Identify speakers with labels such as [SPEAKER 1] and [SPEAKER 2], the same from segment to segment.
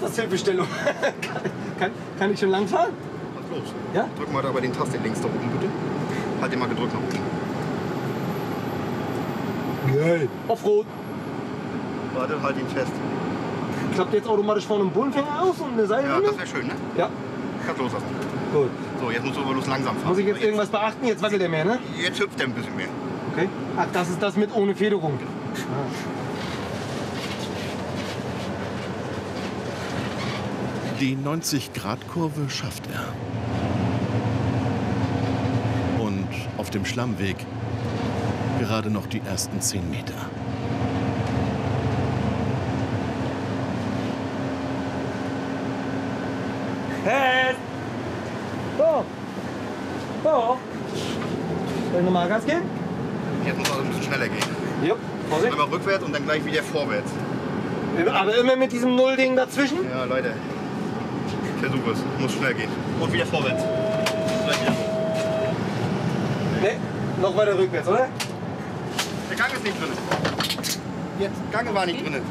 [SPEAKER 1] Hilfestellung. kann ich schon lang fahren?
[SPEAKER 2] Was los?
[SPEAKER 1] Ja?
[SPEAKER 2] Drück mal da bei den Tasten links da oben, bitte. Halt den mal gedrückt nach oben.
[SPEAKER 1] Geil. Auf Rot.
[SPEAKER 2] Warte, halt ihn fest.
[SPEAKER 1] Klappt jetzt automatisch vorne ein Bullenfänger aus und eine Seilwinde?
[SPEAKER 2] Ja, das wäre schön, ne?
[SPEAKER 1] Ja.
[SPEAKER 2] Kannst loslassen.
[SPEAKER 1] Gut.
[SPEAKER 2] So, jetzt musst du aber bloß langsam fahren.
[SPEAKER 1] Muss ich jetzt irgendwas beachten? Jetzt wackelt er mehr, ne?
[SPEAKER 2] Jetzt hüpft er ein bisschen mehr.
[SPEAKER 1] Okay. Ach, das ist das mit ohne Federung. Ah.
[SPEAKER 3] Die 90-Grad-Kurve schafft er. Und auf dem Schlammweg gerade noch die ersten 10 Meter.
[SPEAKER 1] Hey! So. So. Soll ich nochmal Gas geben?
[SPEAKER 2] Jetzt muss er ein bisschen schneller gehen.
[SPEAKER 1] Jo. Vorsicht.
[SPEAKER 2] Einmal rückwärts und dann gleich wieder vorwärts.
[SPEAKER 1] Aber immer mit diesem Nullding dazwischen?
[SPEAKER 2] Ja, Leute. Versuch es. Muss schnell gehen. Und wieder vorwärts. Gleich wieder so.
[SPEAKER 1] Ne, noch weiter rückwärts, oder?
[SPEAKER 2] Der Gang ist nicht drin. Jetzt, Gang war nicht drin.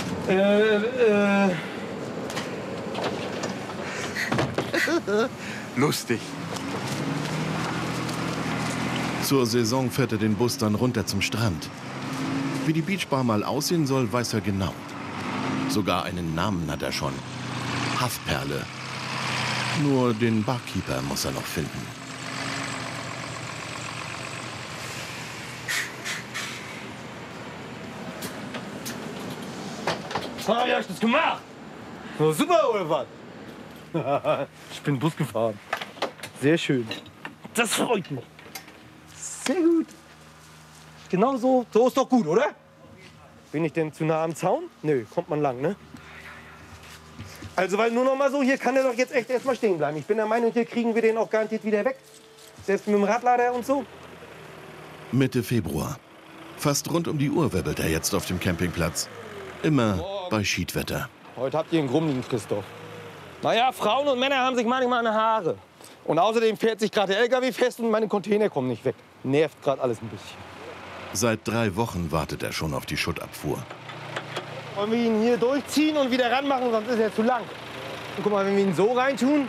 [SPEAKER 2] Lustig.
[SPEAKER 3] Zur Saison fährt er den Bus dann runter zum Strand. Wie die Beachbar mal aussehen soll, weiß er genau. Sogar einen Namen hat er schon. Haffperle. Nur den Barkeeper muss er noch finden.
[SPEAKER 1] Ah, wie hab ich das gemacht? Oh, super, oder was? Ich bin Bus gefahren. Sehr schön. Das freut mich. Sehr gut. Genau so. So ist doch gut, oder? Bin ich denn zu nah am Zaun? Nö, kommt man lang, ne? Also, weil nur noch mal so, hier kann er doch jetzt echt erstmal stehen bleiben. Ich bin der Meinung, hier kriegen wir den auch garantiert wieder weg. Selbst mit dem Radlader und so.
[SPEAKER 3] Mitte Februar. Fast rund um die Uhr wirbelt er jetzt auf dem Campingplatz. Immer bei Schiedwetter.
[SPEAKER 1] Heute habt ihr einen Grummling, Christoph. Naja, Frauen und Männer haben sich manchmal an die Haare. Und außerdem fährt sich gerade der LKW fest und meine Container kommen nicht weg. Nervt gerade alles ein bisschen.
[SPEAKER 3] Seit 3 Wochen wartet er schon auf die Schuttabfuhr.
[SPEAKER 1] Wollen wir ihn hier durchziehen und wieder ranmachen, sonst ist er zu lang. Und guck mal, wenn wir ihn so reintun.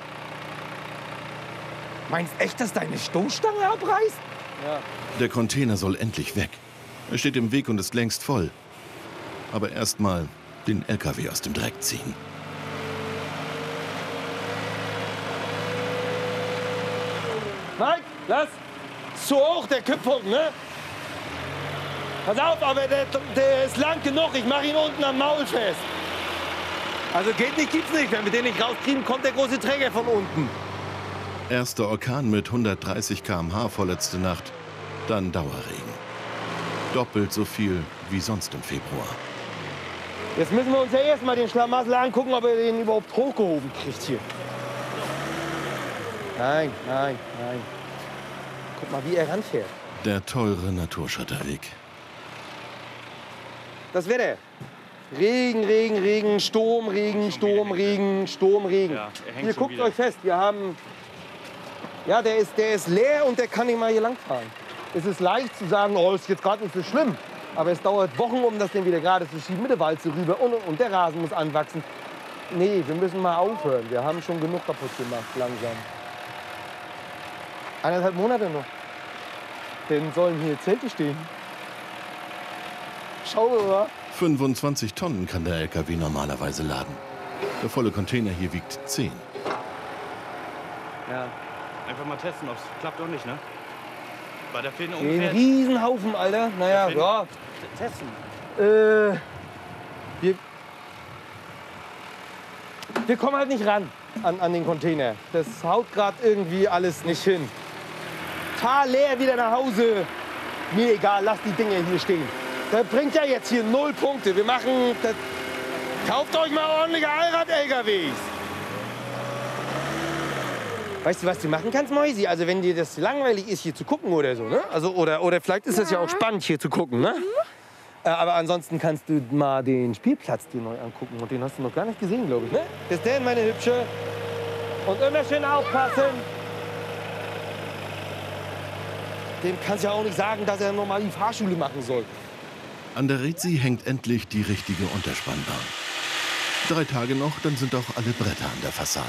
[SPEAKER 1] Meinst echt, dass deine Stoßstange abreißt? Ja.
[SPEAKER 3] Der Container soll endlich weg. Er steht im Weg und ist längst voll. Aber erst mal den LKW aus dem Dreck ziehen.
[SPEAKER 1] Mike, lass! Zu hoch, der Kipppunkt, ne? Pass auf, aber der ist lang genug. Ich mache ihn unten am Maul fest. Also geht nicht, gibt's nicht. Wenn wir den nicht rauskriegen, kommt der große Träger von unten.
[SPEAKER 3] Erster Orkan mit 130 km/h vorletzte Nacht. Dann Dauerregen. Doppelt so viel wie sonst im Februar.
[SPEAKER 1] Jetzt müssen wir uns ja erstmal den Schlamassel angucken, ob er den überhaupt hochgehoben kriegt hier. Nein, nein, nein. Guck mal, wie er ranfährt.
[SPEAKER 3] Der teure Naturschotterweg.
[SPEAKER 1] Das Wetter. Regen, Regen, Regen, Sturm, Regen, Sturm, Regen, Sturm, Regen.
[SPEAKER 4] Ja, er hängt
[SPEAKER 1] Hier,
[SPEAKER 4] schon
[SPEAKER 1] guckt
[SPEAKER 4] wieder.
[SPEAKER 1] euch fest, wir haben... Ja, der ist leer und der kann nicht mal hier lang fahren. Es ist leicht zu sagen, oh, ist jetzt gerade nicht so schlimm. Aber es dauert Wochen, um das Ding wieder gerade zu schieben, mit der Walze rüber und der Rasen muss anwachsen. Nee, wir müssen mal aufhören. Wir haben schon genug kaputt gemacht, langsam. 1,5 Monate noch. Denn sollen hier Zelte stehen. Schau mal.
[SPEAKER 3] 25 Tonnen kann der LKW normalerweise laden. Der volle Container hier wiegt 10.
[SPEAKER 4] Ja. Einfach mal testen, ob es klappt oder nicht, ne? Bei der fehlen
[SPEAKER 1] Ein
[SPEAKER 4] ungefähr...
[SPEAKER 1] Riesenhaufen, Alter. Naja,
[SPEAKER 4] Fehlen-
[SPEAKER 1] ja.
[SPEAKER 4] Testen.
[SPEAKER 1] Wir kommen halt nicht ran an den Container. Das haut gerade irgendwie alles nicht hin. Fahr leer wieder nach Hause. Mir egal, lass die Dinger hier stehen. Das bringt ja jetzt hier 0 Punkte. Wir machen das. Kauft euch mal ordentliche Allrad-LKWs. Weißt du, was du machen kannst, Mäusi? Also wenn dir das langweilig ist, hier zu gucken oder so, ne? Also, oder vielleicht ist das ja auch spannend, hier zu gucken, ne? Aber ansonsten kannst du mal den Spielplatz dir neu angucken. Und den hast du noch gar nicht gesehen, glaube ich, ne? Bis denn, meine Hübsche. Und immer schön aufpassen. Dem kannst du ja auch nicht sagen, dass er normal die Fahrschule machen soll.
[SPEAKER 3] An der Rezi hängt endlich die richtige Unterspannbahn. 3 Tage noch, dann sind auch alle Bretter an der Fassade.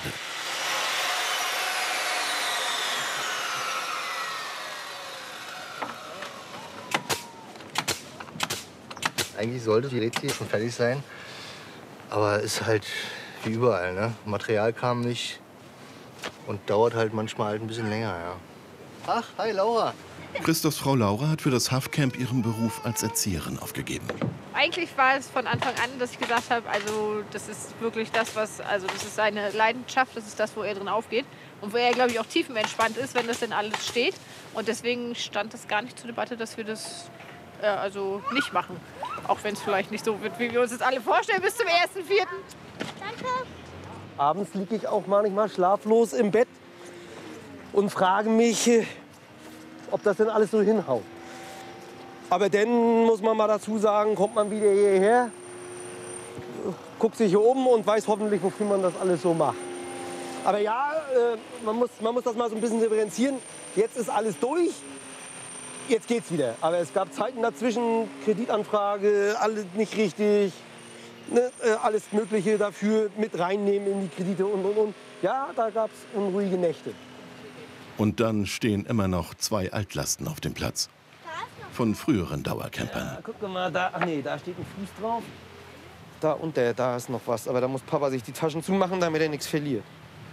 [SPEAKER 2] Eigentlich sollte die Rätsel hier schon fertig sein. Aber ist halt wie überall, ne? Material kam nicht und dauert halt manchmal halt ein bisschen länger, ja. Ach, hi Laura.
[SPEAKER 3] Christophs Frau Laura hat für das Haffcamp ihren Beruf als Erzieherin aufgegeben.
[SPEAKER 5] Eigentlich war es von Anfang an, dass ich gesagt habe, also das ist wirklich das, also das ist seine Leidenschaft, das ist das, wo er drin aufgeht. Und wo er, glaube ich, auch tiefenentspannt ist, wenn das denn alles steht. Und deswegen stand es gar nicht zur Debatte, dass wir das also nicht machen. Auch wenn es vielleicht nicht so wird, wie wir uns das alle vorstellen, bis zum 1.4. Danke.
[SPEAKER 1] Abends liege ich auch manchmal schlaflos im Bett und frage mich, ob das denn alles so hinhaut. Aber dann muss man mal dazu sagen, kommt man wieder hierher, guckt sich hier um und weiß hoffentlich, wofür man das alles so macht. Aber ja, man muss das mal so ein bisschen differenzieren. Jetzt ist alles durch, jetzt geht's wieder. Aber es gab Zeiten dazwischen, Kreditanfrage, alles nicht richtig, ne, alles Mögliche dafür mit reinnehmen in die Kredite und. Ja, da gab's unruhige Nächte.
[SPEAKER 3] Und dann stehen immer noch 2 Altlasten auf dem Platz. Von früheren Dauercampern.
[SPEAKER 1] Ja, guck mal, da, ach nee, da steht ein Fuß drauf. Da und da ist noch was. Aber da muss Papa sich die Taschen zumachen, damit er nichts verliert.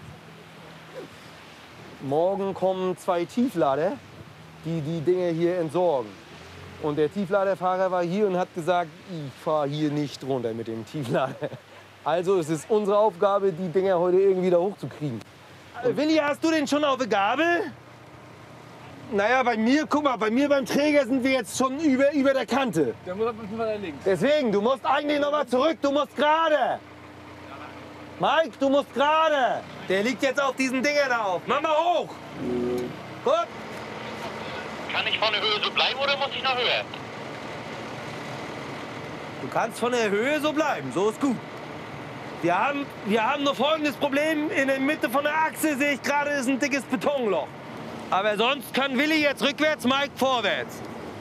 [SPEAKER 1] Morgen kommen 2 Tieflader, die die Dinge hier entsorgen. Und der Tiefladerfahrer war hier und hat gesagt, ich fahre hier nicht runter mit dem Tieflader. Also es ist unsere Aufgabe, die Dinger heute irgendwie da hochzukriegen. Willi, hast du den schon auf der Gabel? Naja, bei mir, guck mal, bei mir beim Träger sind wir jetzt schon über der Kante.
[SPEAKER 4] Der muss ein bisschen weiter links.
[SPEAKER 1] Deswegen, du musst eigentlich noch mal zurück, du musst gerade. Mike, du musst gerade. Der liegt jetzt auf diesen Dinger da auf. Mach mal hoch. Gut.
[SPEAKER 6] Kann ich von der Höhe so bleiben oder muss ich noch höher?
[SPEAKER 1] Du kannst von der Höhe so bleiben, so ist gut. Wir haben nur folgendes Problem. In der Mitte von der Achse sehe ich gerade, ist ein dickes Betonloch. Aber sonst kann Willi jetzt rückwärts, Mike vorwärts.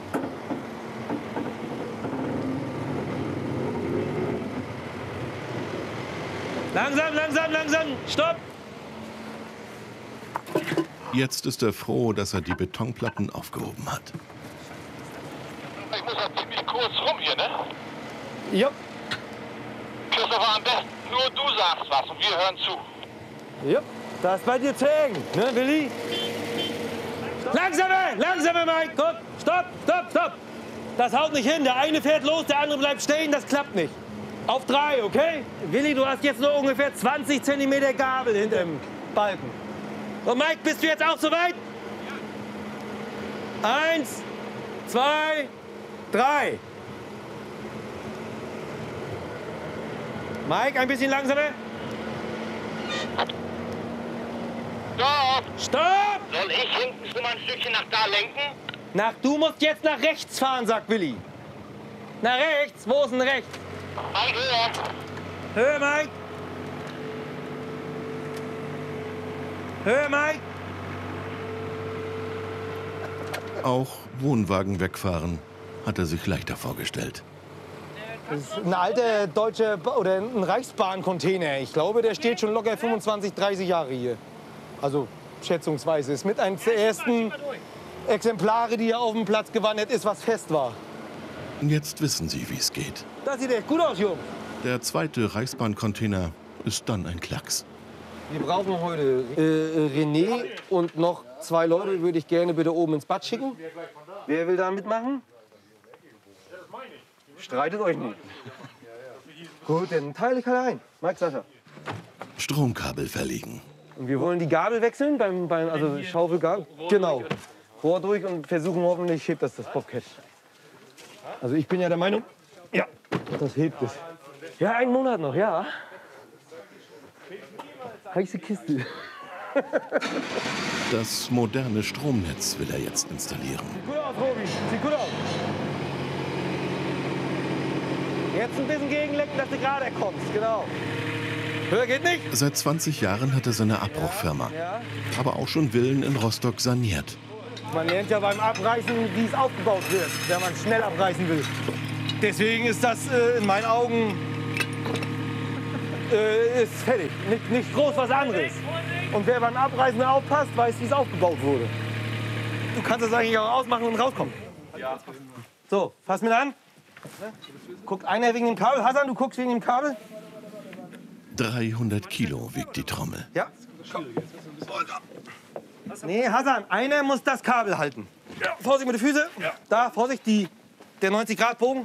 [SPEAKER 1] Langsam, langsam, langsam. Stopp.
[SPEAKER 3] Jetzt ist er froh, dass er die Betonplatten aufgehoben hat.
[SPEAKER 6] Ich muss ja ziemlich kurz rum hier, ne?
[SPEAKER 1] Ja.
[SPEAKER 6] Christopher, am besten nur du sagst was und wir hören zu.
[SPEAKER 1] Ja. Das ist bei dir zählen, ne, Willi? Langsamer, langsamer, Mike. Guck. Stopp, stopp, stopp. Das haut nicht hin. Der eine fährt los, der andere bleibt stehen. Das klappt nicht. Auf 3, okay? Willi, du hast jetzt nur ungefähr 20 cm Gabel hinterm Balken. So, Mike, bist du jetzt auch soweit? Ja. 1, 2, 3. Mike, ein bisschen langsamer.
[SPEAKER 6] Stopp!
[SPEAKER 1] Stopp!
[SPEAKER 6] Soll ich hinten schon mal ein Stückchen nach da lenken?
[SPEAKER 1] Du musst jetzt nach rechts fahren, sagt Willi. Nach rechts? Wo ist denn rechts?
[SPEAKER 6] Halt höher!
[SPEAKER 1] Höhe, Mike! Höhe, Mike!
[SPEAKER 3] Auch Wohnwagen wegfahren hat er sich leichter vorgestellt.
[SPEAKER 1] Das ist ein alter deutscher oder ein Reichsbahncontainer. Ich glaube, der steht schon locker 25, 30 Jahre hier. Also schätzungsweise. Ist mit eines der ersten Exemplare, die hier auf dem Platz gewandert ist, was fest war.
[SPEAKER 3] Jetzt wissen sie, wie es geht.
[SPEAKER 1] Das sieht echt gut aus, Jungs.
[SPEAKER 3] Der zweite Reichsbahncontainer ist dann ein Klacks.
[SPEAKER 1] Wir brauchen heute René und noch 2 Leute würde ich gerne bitte oben ins Bad schicken. Wer will da mitmachen? Streitet euch nicht. Gut, dann teile ich halt ein. Mike, Sascha.
[SPEAKER 3] Stromkabel verlegen.
[SPEAKER 1] Und wir wollen die Gabel wechseln, also Schaufelgabel. Genau. Rohr durch und versuchen hoffentlich, hebt das Bobcat. Also ich bin ja der Meinung, ja, das hebt es. Ja, 1 Monat noch, ja. Heiße Kiste.
[SPEAKER 3] Das moderne Stromnetz will er jetzt installieren.
[SPEAKER 1] Sieht gut aus, Robi. Sieht gut aus. Jetzt ein bisschen gegenlenken, dass du gerade kommst, genau. Höher geht nicht.
[SPEAKER 3] Seit 20 Jahren hat er seine Abbruchfirma,
[SPEAKER 1] Ja.
[SPEAKER 3] aber auch schon Villen in Rostock saniert.
[SPEAKER 1] Man lernt ja beim Abreißen, wie es aufgebaut wird, wenn man schnell abreißen will. Deswegen ist das in meinen Augen ist fertig. Nicht groß was anderes. Und wer beim Abreisen aufpasst, weiß, wie es aufgebaut wurde. Du kannst das eigentlich auch ausmachen und rauskommen. Ja. So, fass mir an. Guckt einer wegen dem Kabel. Hasan, du guckst wegen dem Kabel.
[SPEAKER 3] 300 Kilo wiegt die Trommel.
[SPEAKER 1] Ja. Komm. Nee, Hasan, einer muss das Kabel halten. Ja. Vorsicht mit den Füßen. Ja. Da, Vorsicht, der 90-Grad-Bogen.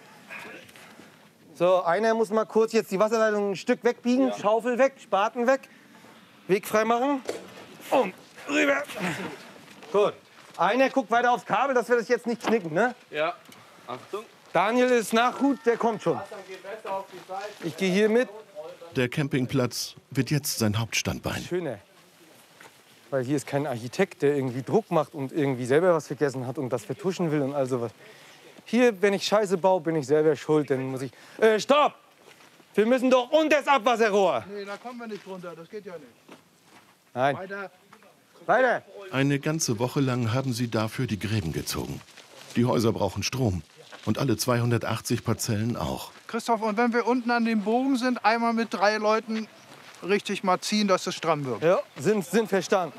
[SPEAKER 1] So, einer muss mal kurz jetzt die Wasserleitung ein Stück wegbiegen. Ja. Schaufel weg, Spaten weg. Weg frei machen. Und rüber. Gut. Einer guckt weiter aufs Kabel, dass wir das jetzt nicht knicken, ne?
[SPEAKER 4] Ja. Achtung.
[SPEAKER 1] Daniel ist Nachhut, der kommt schon. Ich gehe hier mit.
[SPEAKER 3] Der Campingplatz wird jetzt sein Hauptstandbein.
[SPEAKER 1] Schöner. Weil hier ist kein Architekt, der irgendwie Druck macht und irgendwie selber was vergessen hat und das vertuschen will und all sowas. Hier, wenn ich Scheiße baue, bin ich selber schuld. Dann muss ich... Stopp! Wir müssen doch unter das Abwasserrohr.
[SPEAKER 7] Nee, da kommen wir nicht runter. Das geht ja nicht.
[SPEAKER 1] Nein.
[SPEAKER 7] Weiter.
[SPEAKER 1] Weiter.
[SPEAKER 3] Eine ganze Woche lang haben sie dafür die Gräben gezogen. Die Häuser brauchen Strom. Und alle 280 Parzellen auch.
[SPEAKER 7] Christoph, und wenn wir unten an dem Bogen sind, einmal mit 3 Leuten richtig mal ziehen, dass es stramm wird.
[SPEAKER 1] Ja, sind verstanden.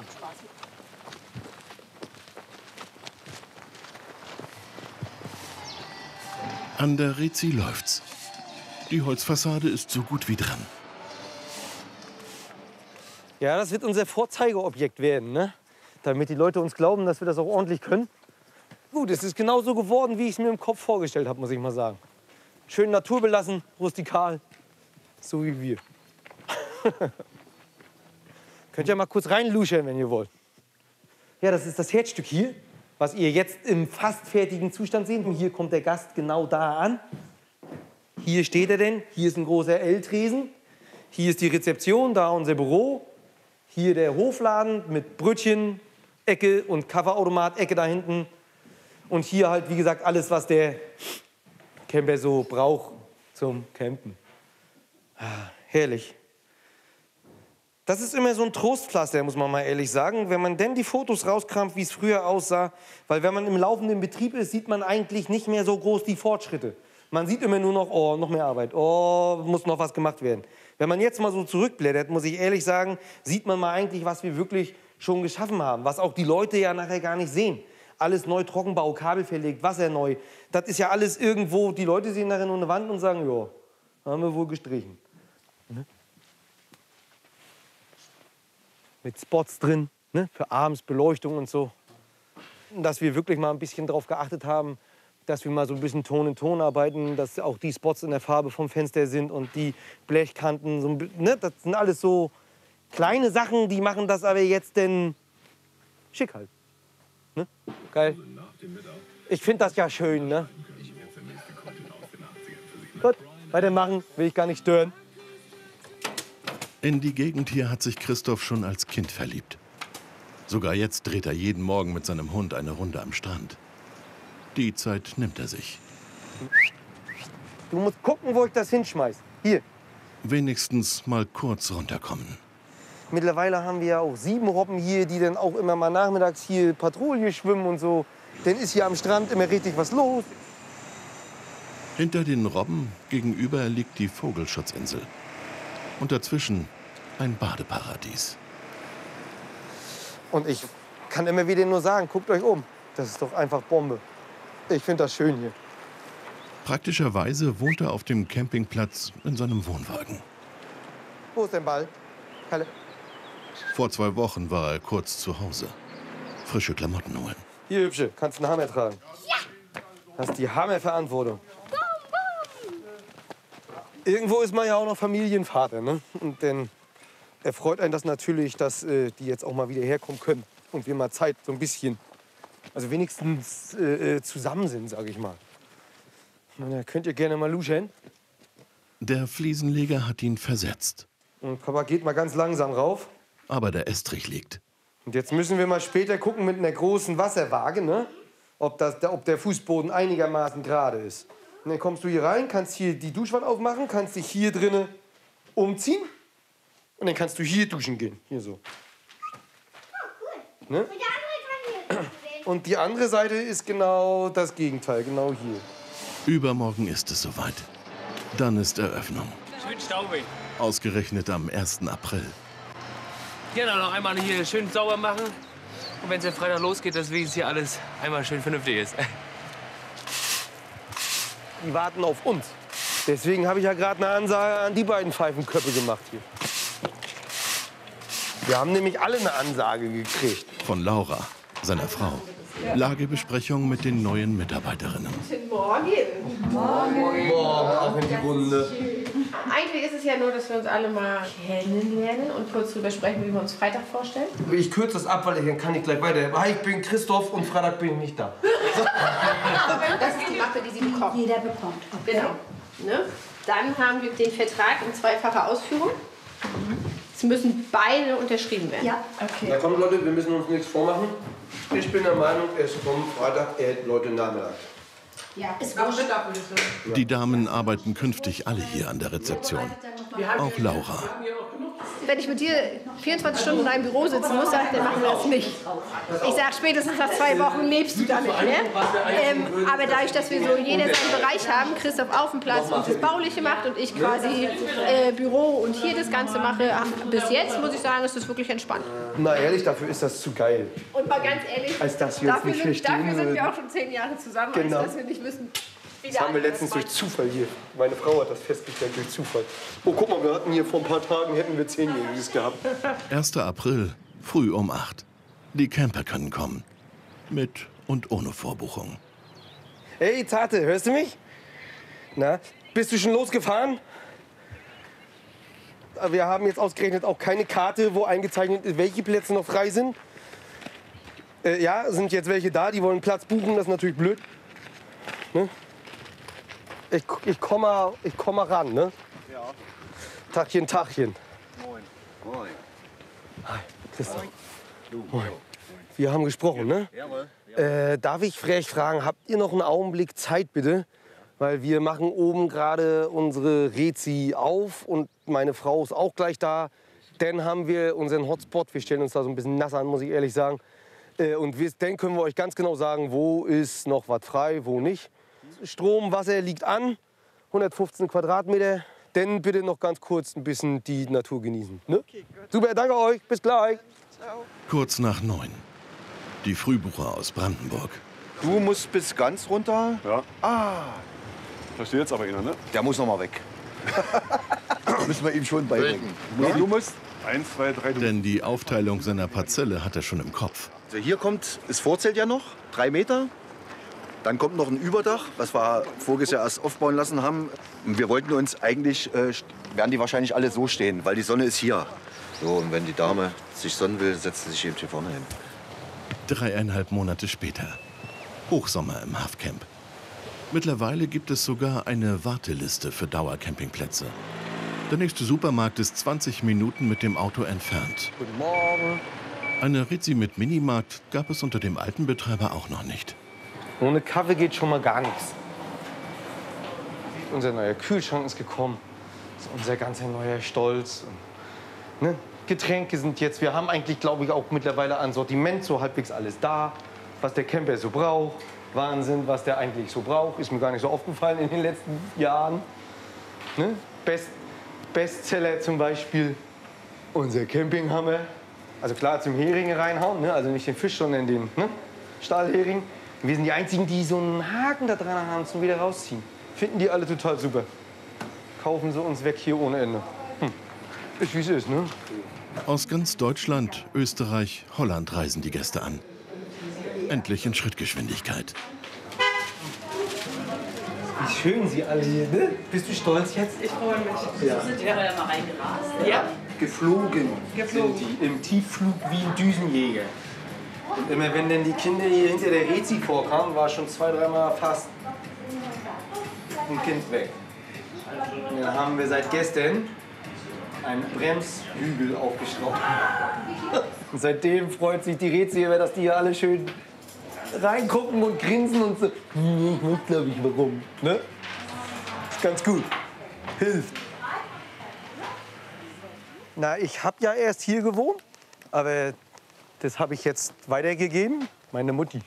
[SPEAKER 3] An der Rezi läuft's. Die Holzfassade ist so gut wie dran.
[SPEAKER 1] Ja, das wird unser Vorzeigeobjekt werden, ne? Damit die Leute uns glauben, dass wir das auch ordentlich können. Gut, es ist genauso geworden, wie ich es mir im Kopf vorgestellt habe, muss ich mal sagen. Schön naturbelassen, rustikal, so wie wir. Könnt ihr mal kurz reinluschern, wenn ihr wollt. Ja, das ist das Herzstück hier, was ihr jetzt im fast fertigen Zustand seht. Und hier kommt der Gast genau da an. Hier steht er denn. Hier ist ein großer L-Tresen. Hier ist die Rezeption, da unser Büro. Hier der Hofladen mit Brötchen, Ecke und Kaffeeautomat, Ecke da hinten. Und hier halt, wie gesagt, alles, was der Camper so braucht zum Campen. Ah, herrlich. Das ist immer so ein Trostpflaster, muss man mal ehrlich sagen, wenn man denn die Fotos rauskramt, wie es früher aussah. Weil wenn man im laufenden Betrieb ist, sieht man eigentlich nicht mehr so groß die Fortschritte. Man sieht immer nur noch, oh, noch mehr Arbeit, oh, muss noch was gemacht werden. Wenn man jetzt mal so zurückblättert, muss ich ehrlich sagen, sieht man mal eigentlich, was wir wirklich schon geschaffen haben. Was auch die Leute ja nachher gar nicht sehen. Alles neu, Trockenbau, Kabel verlegt, Wasser neu. Das ist ja alles irgendwo, die Leute sehen nachher nur eine Wand und sagen, ja, haben wir wohl gestrichen. Ne? Mit Spots drin, ne? Für abends Beleuchtung und so. Dass wir wirklich mal ein bisschen darauf geachtet haben, dass wir mal so ein bisschen Ton in Ton arbeiten, dass auch die Spots in der Farbe vom Fenster sind und die Blechkanten. So, ne? Das sind alles so kleine Sachen, die machen das aber jetzt denn schick halt. Ne? Geil. Ich finde das ja schön, ne? Gut, weitermachen, will ich gar nicht stören.
[SPEAKER 3] In die Gegend hier hat sich Christoph schon als Kind verliebt. Sogar jetzt dreht er jeden Morgen mit seinem Hund eine Runde am Strand. Die Zeit nimmt er sich.
[SPEAKER 1] Du musst gucken, wo ich das hinschmeiß. Hier.
[SPEAKER 3] Wenigstens mal kurz runterkommen.
[SPEAKER 1] Mittlerweile haben wir ja auch 7 Robben hier, die dann auch immer mal nachmittags hier Patrouille schwimmen und so. Dann ist hier am Strand immer richtig was los.
[SPEAKER 3] Hinter den Robben gegenüber liegt die Vogelschutzinsel. Und dazwischen ein Badeparadies.
[SPEAKER 1] Und ich kann immer wieder nur sagen, guckt euch um. Das ist doch einfach Bombe. Ich finde das schön hier.
[SPEAKER 3] Praktischerweise wohnt er auf dem Campingplatz in seinem Wohnwagen.
[SPEAKER 1] Wo ist dein Ball? Kalle.
[SPEAKER 3] Vor 2 Wochen war er kurz zu Hause. Frische Klamotten holen.
[SPEAKER 1] Hier, Hübsche, kannst einen Hammer tragen. Ja. Hast die Hammerverantwortung. Irgendwo ist man ja auch noch Familienvater, ne? Und dann erfreut einen das natürlich, dass die jetzt auch mal wieder herkommen können. Und wir mal Zeit so ein bisschen, also wenigstens zusammen sind, sage ich mal. Da könnt ihr gerne mal luschern.
[SPEAKER 3] Der Fliesenleger hat ihn versetzt.
[SPEAKER 1] Und Papa geht mal ganz langsam rauf.
[SPEAKER 3] Aber der Estrich liegt.
[SPEAKER 1] Und jetzt müssen wir mal später gucken mit einer großen Wasserwaage, ne? Ob der Fußboden einigermaßen gerade ist. Und dann kommst du hier rein, kannst hier die Duschwand aufmachen, kannst dich hier drinnen umziehen. Und dann kannst du hier duschen gehen. Hier so. Ne? Und die andere Seite ist genau das Gegenteil, genau hier.
[SPEAKER 3] Übermorgen ist es soweit. Dann ist Eröffnung.
[SPEAKER 8] staubig.
[SPEAKER 3] Ausgerechnet am 1. April.
[SPEAKER 8] Genau, noch einmal hier schön sauber machen. Und wenn es ja Freitag losgeht, dass wenigstens hier alles einmal schön vernünftig ist.
[SPEAKER 1] Die warten auf uns. Deswegen habe ich ja gerade eine Ansage an die beiden Pfeifenköpfe gemacht hier. Wir haben nämlich alle eine Ansage gekriegt.
[SPEAKER 3] Von Laura, seiner Frau. Lagebesprechung mit den neuen Mitarbeiterinnen.
[SPEAKER 5] Guten Morgen.
[SPEAKER 1] Morgen auch in die Runde.
[SPEAKER 5] Eigentlich ist es ja nur, dass wir uns alle mal kennenlernen und kurz drüber sprechen, wie wir uns Freitag vorstellen.
[SPEAKER 1] Ich kürze das ab, weil dann kann ich gleich weiter. Hi, ich bin Christoph und Freitag bin ich nicht da.
[SPEAKER 5] Das ist die Mappe, die Sie bekommen.
[SPEAKER 9] Jeder bekommt. Okay.
[SPEAKER 5] Genau. Ne? Dann haben wir den Vertrag in zweifacher Ausführung. Es müssen beide unterschrieben werden.
[SPEAKER 9] Ja, okay.
[SPEAKER 1] Na komm Leute, wir müssen uns nichts vormachen. Ich bin der Meinung, es kommt Freitag, Leute Nachmittag.
[SPEAKER 9] Ja, ist
[SPEAKER 3] Die Damen arbeiten künftig alle hier an der Rezeption. Auch Laura.
[SPEAKER 5] Wenn ich mit dir 24 Stunden in einem Büro sitzen muss, dann machen wir das nicht. Ich sage, spätestens nach 2 Wochen lebst du da nicht mehr. Aber dadurch, dass wir so jeder seinen Bereich haben, Christoph auf dem Platz und das Bauliche macht und ich quasi Büro und hier das Ganze mache, bis jetzt muss ich sagen, ist das wirklich entspannt.
[SPEAKER 1] Na ehrlich, dafür ist das zu geil.
[SPEAKER 5] Und mal ganz ehrlich,
[SPEAKER 1] Als dass wir uns nicht verstehen
[SPEAKER 5] dafür sind wir
[SPEAKER 1] würden.
[SPEAKER 5] auch schon 10 Jahre zusammen,
[SPEAKER 1] Genau.
[SPEAKER 5] als dass wir nicht wissen, wie
[SPEAKER 1] Das
[SPEAKER 5] der
[SPEAKER 1] haben wir
[SPEAKER 5] andere
[SPEAKER 1] letztens
[SPEAKER 5] das
[SPEAKER 1] durch Zufall hier. Meine Frau hat das festgestellt durch Zufall. Oh, guck mal, wir hatten hier vor ein paar Tagen, hätten wir 10-Jähriges gehabt.
[SPEAKER 3] 1. April, früh um 8. Die Camper können kommen. Mit und ohne Vorbuchung.
[SPEAKER 1] Hey, Tate, hörst du mich? Na, bist du schon losgefahren? Wir haben jetzt ausgerechnet auch keine Karte, wo eingezeichnet ist, welche Plätze noch frei sind. Ja, sind jetzt welche da, die wollen Platz buchen, das ist natürlich blöd. Ne? Ich komm mal ran, ne? Ja. Tachchen, Tachchen.
[SPEAKER 2] Moin. Moin.
[SPEAKER 1] Hi, Christoph. Moin. Wir haben gesprochen, ne?
[SPEAKER 2] Jawohl.
[SPEAKER 1] Darf ich frech fragen, habt ihr noch einen Augenblick Zeit, bitte? Weil wir machen oben gerade unsere Rezi auf und meine Frau ist auch gleich da. Dann haben wir unseren Hotspot, wir stellen uns da so ein bisschen nass an, muss ich ehrlich sagen. Und dann können wir euch ganz genau sagen, wo ist noch was frei, wo nicht. Strom, Wasser liegt an, 115 Quadratmeter. Dann bitte noch ganz kurz ein bisschen die Natur genießen. Ne? Okay, super, danke euch, bis gleich. Ciao.
[SPEAKER 3] Kurz nach 9. Die Frühbucher aus Brandenburg.
[SPEAKER 10] Du musst bis ganz runter.
[SPEAKER 11] Ja.
[SPEAKER 10] Ah,
[SPEAKER 11] Versteht jetzt aber einer, ne?
[SPEAKER 10] der muss noch mal weg. Müssen wir ihm schon beibringen.
[SPEAKER 11] Ja?
[SPEAKER 10] Du musst.
[SPEAKER 11] 1, 2, 3, du.
[SPEAKER 3] Denn die Aufteilung seiner Parzelle hat er schon im Kopf.
[SPEAKER 10] Also hier kommt das Vorzelt ja noch, 3 Meter. Dann kommt noch ein Überdach, was wir voriges Jahr erst aufbauen lassen haben. Und wir wollten uns eigentlich, werden die wahrscheinlich alle so stehen, weil die Sonne ist hier. So, und wenn die Dame sich sonnen will, setzt sie sich eben hier vorne hin.
[SPEAKER 3] 3,5 Monate später. Hochsommer im Hafcamp. Mittlerweile gibt es sogar eine Warteliste für Dauercampingplätze. Der nächste Supermarkt ist 20 Minuten mit dem Auto entfernt.
[SPEAKER 1] Guten Morgen.
[SPEAKER 3] Eine Rizzi mit Minimarkt gab es unter dem alten Betreiber auch noch nicht.
[SPEAKER 1] Ohne Kaffee geht schon mal gar nichts. Unser neuer Kühlschrank ist gekommen. Das ist unser ganzer neuer Stolz. Und, ne? Getränke sind jetzt, wir haben eigentlich, glaube ich, auch mittlerweile an Sortiment so halbwegs alles da, was der Camper so braucht. Wahnsinn, was der eigentlich so braucht. Ist mir gar nicht so aufgefallen in den letzten Jahren. Ne? Bestseller zum Beispiel, unser Campinghammer. Also klar zum Hering reinhauen, ne? Also nicht den Fisch, sondern den Stahlhering. Wir sind die Einzigen, die so einen Haken da dran haben zum wieder rausziehen. Finden die alle total super. Kaufen sie uns weg hier ohne Ende. Ist wie es ist, ne?
[SPEAKER 3] Aus ganz Deutschland, Österreich, Holland reisen die Gäste an. Endlich in Schrittgeschwindigkeit.
[SPEAKER 1] Wie schön sie alle hier, ne? Bist du stolz jetzt?
[SPEAKER 12] Ich freue mich.
[SPEAKER 1] Ja.
[SPEAKER 12] So sind die ja mal reingerast.
[SPEAKER 1] Ja. Geflogen. Sind die im Tiefflug wie ein Düsenjäger. Und immer wenn dann die Kinder hier hinter der Rezi vorkamen, war schon 2-3 Mal fast ein Kind weg. Und dann haben wir seit gestern einen Bremshügel aufgeschraubt. Und seitdem freut sich die Rezi immer, dass die hier alle schön reingucken und grinsen und so. Ich weiß, glaube ich, warum. Ne? Ist ganz gut. Hilft. Na, ich habe ja erst hier gewohnt, aber das habe ich jetzt weitergegeben, meine Mutti.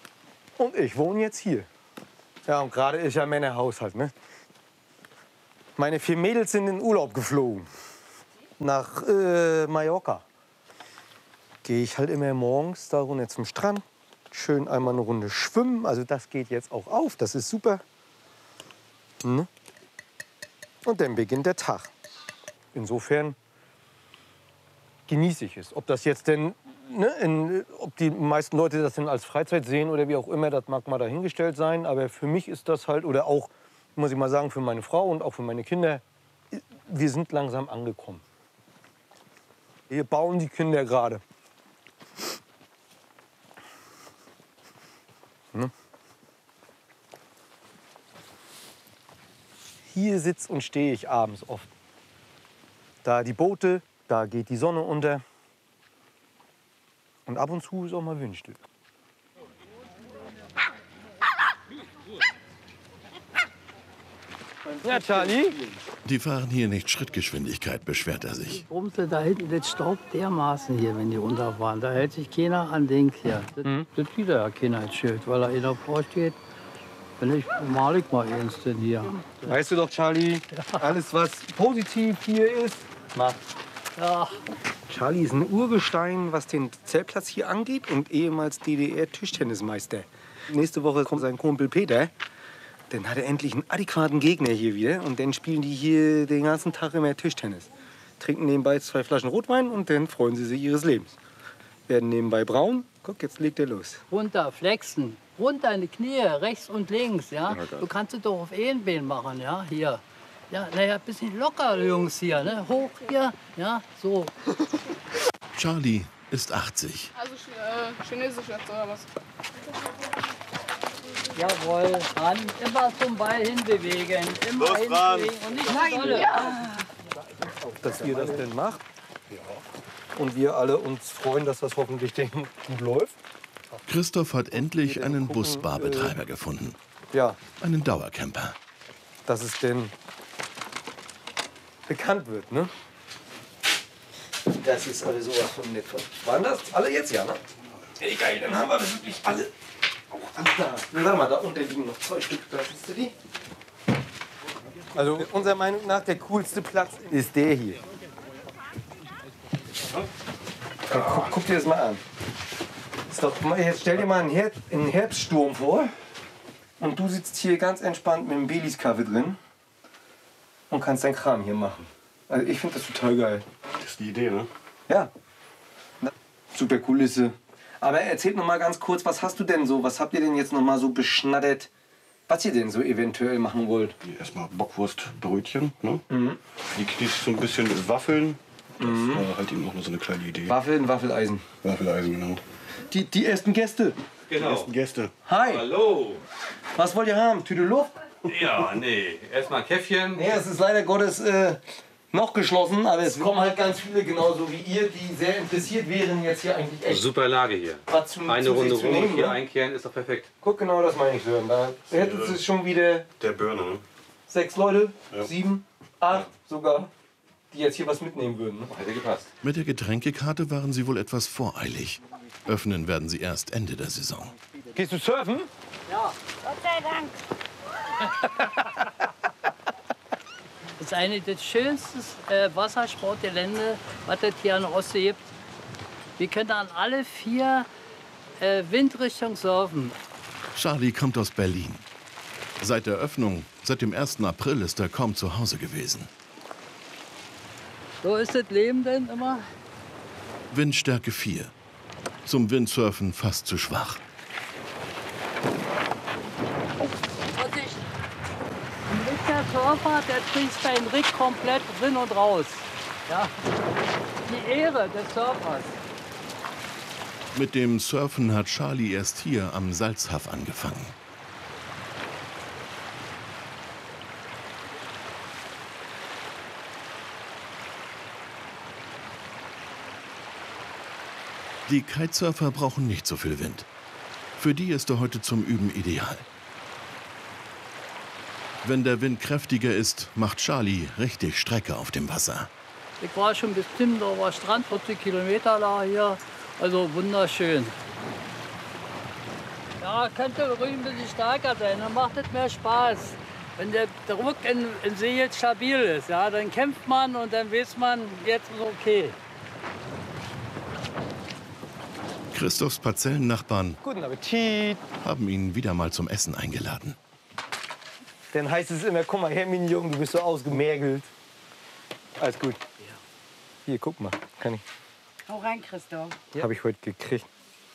[SPEAKER 1] Und ich wohne jetzt hier. Ja, und gerade ist ja Männerhaushalt, ne? Meine 4 Mädels sind in Urlaub geflogen. Nach Mallorca. Gehe ich halt immer morgens da runter zum Strand. Schön einmal eine Runde schwimmen. Also das geht jetzt auch auf. Das ist super. Ne? Und dann beginnt der Tag. Insofern genieße ich es. Ob das jetzt denn, ne, ob die meisten Leute das denn als Freizeit sehen oder wie auch immer, das mag mal dahingestellt sein. Aber für mich ist das halt, oder auch, muss ich mal sagen, für meine Frau und auch für meine Kinder, wir sind langsam angekommen. Wir bauen die Kinder gerade. Ne? Hier sitze und stehe ich abends oft. Da die Boote, da geht die Sonne unter. Und ab und zu ist auch mal Windstill. Ja, Charlie?
[SPEAKER 3] Die fahren hier nicht Schrittgeschwindigkeit, beschwert er sich.
[SPEAKER 13] Brumse da hinten, das staubt dermaßen hier, wenn die runterfahren. Da hält sich keiner an den hier. Das sieht ja keiner als Schild, weil da einer vorsteht. Wenn ich mal ich mal eins denn hier.
[SPEAKER 1] Weißt du doch, Charlie, alles was positiv hier ist, macht.
[SPEAKER 13] Ja.
[SPEAKER 1] Charlie ist ein Urgestein, was den Zeltplatz hier angeht und ehemals DDR-Tischtennismeister. Nächste Woche kommt sein Kumpel Peter. Dann hat er endlich einen adäquaten Gegner hier wieder. Und dann spielen die hier den ganzen Tag immer Tischtennis. Trinken nebenbei 2 Flaschen Rotwein und dann freuen sie sich ihres Lebens. Werden nebenbei braun. Guck, jetzt legt er los.
[SPEAKER 13] Runter, flexen. Runter in die Knie, rechts und links. Ja? Du kannst es doch auf ein Bein machen, ja, hier. Ja, naja, ein bisschen locker, Jungs, hier, ne? Hoch hier, ja, so.
[SPEAKER 3] Charlie ist 80.
[SPEAKER 14] Also Chinesisch jetzt, oder was?
[SPEAKER 13] Jawohl, ran, immer zum Ball hinbewegen, immer hinbewegen und nicht zu dolle.
[SPEAKER 1] Dass ihr das denn macht. Und wir alle uns freuen, dass das hoffentlich gut läuft.
[SPEAKER 3] Christoph hat endlich einen Busbarbetreiber gefunden.
[SPEAKER 1] Ja.
[SPEAKER 3] Einen Dauercamper.
[SPEAKER 1] Dass es denn bekannt wird, ne? Das ist alles sowas von nett. Waren das alle jetzt, ja, ne? Ey, geil, dann haben wir wirklich alle. Auch da. Sag mal, da unten liegen noch 2 Stück. Da siehst du die? Also unserer Meinung nach der coolste Platz ist der hier. Guck dir das mal an. Ist doch, jetzt stell dir mal einen Herbststurm vor. Und du sitzt hier ganz entspannt mit einem Baileys-Kaffee drin und kannst deinen Kram hier machen. Also ich finde das total geil.
[SPEAKER 11] Das ist die Idee, ne?
[SPEAKER 1] Ja. Super Kulisse. Aber erzählt noch mal ganz kurz, was hast du denn so? Was habt ihr denn jetzt noch mal so beschnattert, was ihr denn so eventuell machen wollt?
[SPEAKER 11] Erstmal Bockwurstbrötchen, ne? Mhm. Die knietst so ein bisschen Waffeln. Das war halt eben auch nur so eine kleine Idee.
[SPEAKER 1] Waffeln, Waffeleisen.
[SPEAKER 11] Waffeleisen, genau.
[SPEAKER 1] Die ersten Gäste.
[SPEAKER 11] Genau. Die ersten Gäste.
[SPEAKER 1] Hi.
[SPEAKER 4] Hallo.
[SPEAKER 1] Was wollt ihr haben? Tüte Luft?
[SPEAKER 4] Ja, nee. Erstmal ein Käffchen.
[SPEAKER 1] Nee, es ist leider Gottes noch geschlossen, aber es kommen halt ganz viele, genauso wie ihr, die sehr interessiert wären, jetzt hier eigentlich echt.
[SPEAKER 4] Super Lage hier.
[SPEAKER 1] Eine
[SPEAKER 4] Runde rum und hier einkehren ist doch perfekt.
[SPEAKER 1] Guck, genau das meine ich, Sören. Da hättet es schon wieder
[SPEAKER 11] der Burner, ne?
[SPEAKER 1] 6 Leute,
[SPEAKER 11] ja.
[SPEAKER 1] 7, 8 sogar, die jetzt hier was mitnehmen würden. Ne?
[SPEAKER 4] Hätte gepasst.
[SPEAKER 3] Mit der Getränkekarte waren sie wohl etwas voreilig. Öffnen werden sie erst Ende der Saison.
[SPEAKER 1] Gehst du surfen?
[SPEAKER 13] Ja.
[SPEAKER 9] Gott sei Dank.
[SPEAKER 13] Das ist eine der schönsten Wassersportgelände, was es hier an der Ostsee gibt. Wir können an alle 4 Windrichtungen surfen.
[SPEAKER 3] Charlie kommt aus Berlin. Seit der Öffnung, seit dem 1. April, ist er kaum zu Hause gewesen.
[SPEAKER 13] So ist das Leben denn immer.
[SPEAKER 3] Windstärke 4. Zum Windsurfen fast zu schwach.
[SPEAKER 13] Vorsicht! Ein richtiger Surfer, der trinkt seinen Rig komplett drin und raus. Ja. Die Ehre des Surfers.
[SPEAKER 3] Mit dem Surfen hat Charlie erst hier am Salzhaff angefangen. Die Kitesurfer brauchen nicht so viel Wind. Für die ist er heute zum Üben ideal. Wenn der Wind kräftiger ist, macht Charlie richtig Strecke auf dem Wasser.
[SPEAKER 13] Ich war schon bestimmt auf der Strand, 40 Kilometer da hier. Also wunderschön. Ja, könnte ruhig ein bisschen stärker sein, dann macht es mehr Spaß. Wenn der Druck im See jetzt stabil ist, ja, dann kämpft man und dann weiß man, jetzt ist okay.
[SPEAKER 3] Christophs Parzellennachbarn
[SPEAKER 1] Guten Appetit.
[SPEAKER 3] haben ihn wieder mal zum Essen eingeladen.
[SPEAKER 1] Dann heißt es immer, guck mal her, Minion, du bist so ausgemergelt. Alles gut. Hier, guck mal. Kann ich.
[SPEAKER 12] Hau rein, Christoph.
[SPEAKER 1] Ja. Habe ich heute gekriegt.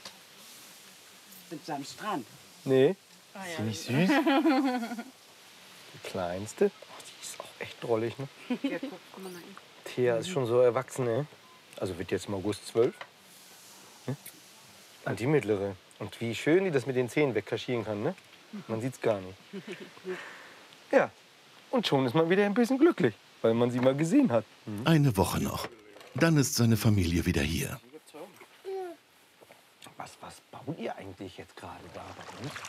[SPEAKER 12] Mit seinem Strand.
[SPEAKER 1] Nee.
[SPEAKER 12] Ah,
[SPEAKER 1] Ist
[SPEAKER 12] ja.
[SPEAKER 1] die nicht süß? Die kleinste. Oh, die ist auch echt drollig, ne?
[SPEAKER 12] Ja, guck mal rein.
[SPEAKER 1] Thea ist schon so erwachsen, ne? Also wird jetzt im August 12. Hm? Und die mittlere. Und wie schön die das mit den Zähnen wegkaschieren kann, ne? Man sieht's gar nicht. Ja. Und schon ist man wieder ein bisschen glücklich, weil man sie mal gesehen hat.
[SPEAKER 3] Eine Woche noch. Dann ist seine Familie wieder hier.
[SPEAKER 1] Was baut ihr eigentlich jetzt gerade da bei uns?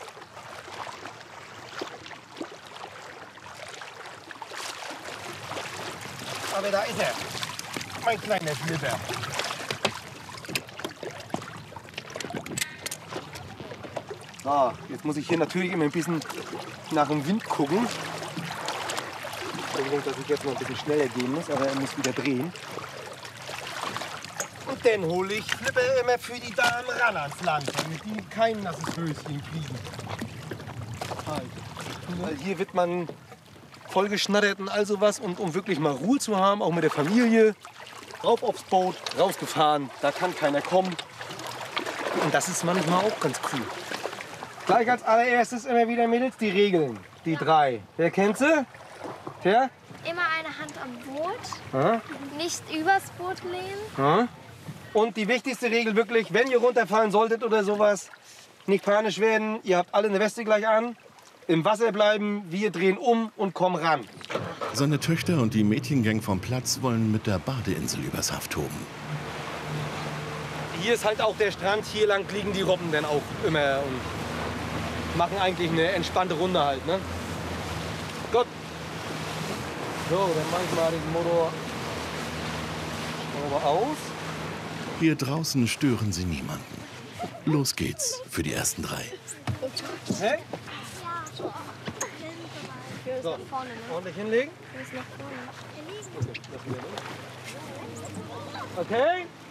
[SPEAKER 1] Aber da ist er. Mein kleiner Flipper. So, jetzt muss ich hier natürlich immer ein bisschen nach dem Wind gucken. Ich denke, dass ich jetzt noch ein bisschen schneller gehen muss, aber er muss wieder drehen. Und dann hole ich Flipper immer für die Damen ran ans Land, damit die kein nasses Höschen kriegen. Weil hier wird man vollgeschnattert und all sowas. Und um wirklich mal Ruhe zu haben, auch mit der Familie, rauf aufs Boot, rausgefahren, da kann keiner kommen. Und das ist manchmal auch ganz cool. Gleich als allererstes immer wieder, Mädels, die Regeln. Die 3. Wer kennt sie? Wer?
[SPEAKER 15] Immer eine Hand am Boot,
[SPEAKER 1] Aha.
[SPEAKER 15] nicht übers Boot lehnen.
[SPEAKER 1] Aha. Und die wichtigste Regel wirklich, wenn ihr runterfallen solltet oder sowas, nicht panisch werden. Ihr habt alle eine Weste gleich an. Im Wasser bleiben, wir drehen um und kommen ran.
[SPEAKER 3] Seine Töchter und die Mädchengang vom Platz wollen mit der Badeinsel übers Haff toben.
[SPEAKER 1] Hier ist halt auch der Strand, hier lang liegen die Robben dann auch immer und machen eigentlich eine entspannte Runde halt, ne? Gut. So, dann mach ich mal den Motor aus.
[SPEAKER 3] Hier draußen stören sie niemanden. Los geht's für die ersten 3.
[SPEAKER 1] Hey?
[SPEAKER 15] Hier ist
[SPEAKER 1] So,
[SPEAKER 15] nach vorne, ne?
[SPEAKER 1] ordentlich hinlegen.
[SPEAKER 15] Hier ist nach vorne.
[SPEAKER 1] Okay,